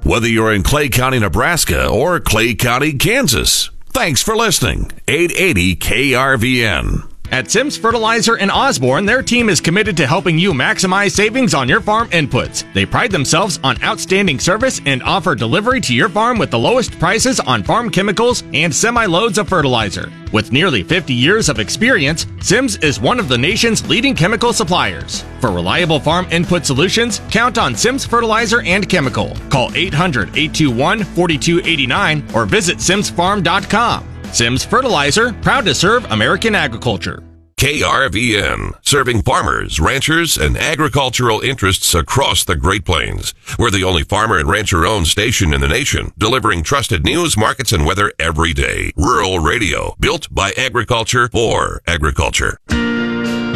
whether you're in Clay County, Nebraska or Clay County, Kansas. Thanks for listening. 880 KRVN. At Sims Fertilizer in Osborne, their team is committed to helping you maximize savings on your farm inputs. They pride themselves on outstanding service and offer delivery to your farm with the lowest prices on farm chemicals and semi-loads of fertilizer. With nearly 50 years of experience, Sims is one of the nation's leading chemical suppliers. For reliable farm input solutions, count on Sims Fertilizer and Chemical. Call 800-821-4289 or visit simsfarm.com. Sims Fertilizer, proud to serve American agriculture. KRVN, serving farmers, ranchers, and agricultural interests across the Great Plains. We're the only farmer and rancher-owned station in the nation, delivering trusted news, markets, and weather every day. Rural radio, built by agriculture for agriculture.